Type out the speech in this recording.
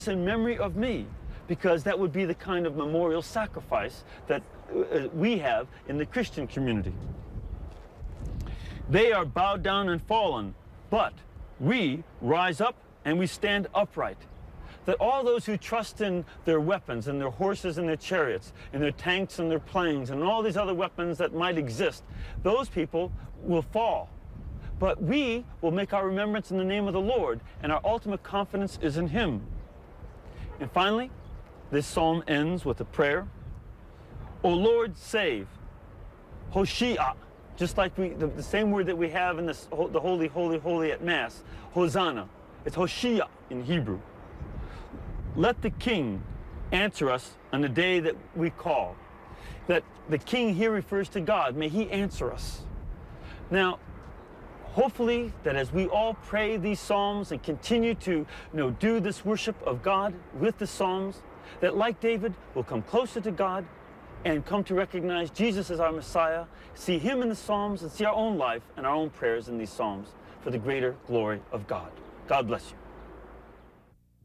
in memory of me, because that would be the kind of memorial sacrifice that we have in the Christian community. They are bowed down and fallen, but we rise up and we stand upright. That all those who trust in their weapons and their horses and their chariots and their tanks and their planes and all these other weapons that might exist, those people will fall. But we will make our remembrance in the name of the Lord, and our ultimate confidence is in Him. And finally, this psalm ends with a prayer. O Lord, save. Hoshea, just like the same word that we have in the holy, holy, holy at Mass. Hosanna. It's Hoshea in Hebrew. Let the King answer us on the day that we call. That the King here refers to God. May He answer us. Now, hopefully that as we all pray these psalms and continue to do this worship of God with the psalms, that like David, we'll come closer to God and come to recognize Jesus as our Messiah, see Him in the psalms, and see our own life and our own prayers in these psalms for the greater glory of God. God bless you.